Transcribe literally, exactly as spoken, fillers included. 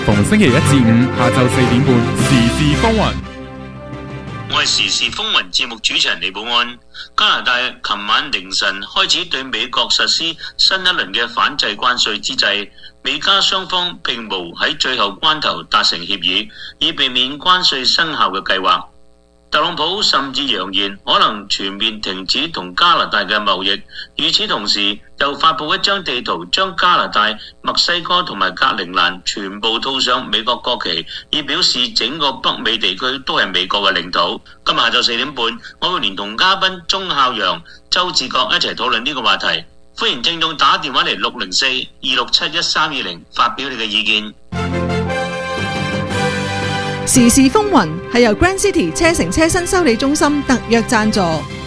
逢星期一至五下晝四點半，時事風雲。 我係時事風雲節目主持人李寶安。加拿大琴晚凌晨開始對美國實施新一輪嘅反制關稅之際，美加雙方並無喺最後關頭達成協議，以避免關稅生效嘅計劃。特朗普甚至揚言可能全面停止同加拿大嘅貿易。與此同時，又發布一張地圖，將加拿大、墨西哥同埋格陵蘭全部套上美國國旗，以表示整個北美地區都係美國嘅領土。今日下晝四點半，我會連同嘉賓鐘孝陽、周志國一齊討論呢個話題。歡迎聽眾打電話嚟六零四二六七一三二零發表你嘅意見。 時事風雲係由 Grand City 車城車身修理中心特約贊助。